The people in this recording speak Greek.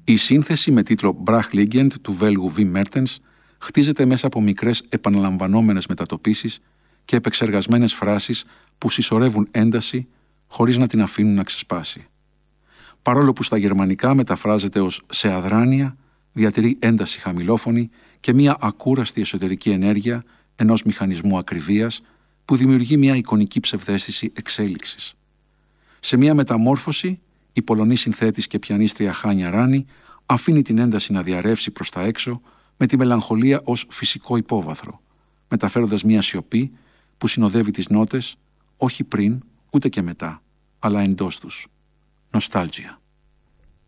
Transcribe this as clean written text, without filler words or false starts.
Η σύνθεση με τίτλο Brachliegend του Βέλγου Βιμ Μέρτενς χτίζεται μέσα από μικρές επαναλαμβανόμενες μετατοπίσεις και επεξεργασμένες φράσεις που συσσωρεύουν ένταση χωρίς να την αφήνουν να ξεσπάσει. Παρόλο που στα γερμανικά μεταφράζεται ως «σε αδράνεια», διατηρεί ένταση χαμηλόφωνη και μία ακούραστη εσωτερική ενέργεια ενός μηχανισμού ακριβίας που δημιουργεί μία εικονική ψευδαίσθηση εξέλιξης. Σε μία μεταμόρφωση, η Πολωνή συνθέτης και πιανίστρια Χάνια Ράνη αφήνει την ένταση να διαρρεύσει προς τα έξω με τη μελαγχολία ως φυσικό υπόβαθρο, μεταφέροντας μία σιωπή που συνοδεύει τις νότες όχι πριν ούτε και μετά, αλλά εντός τους. Νοστάλτζια.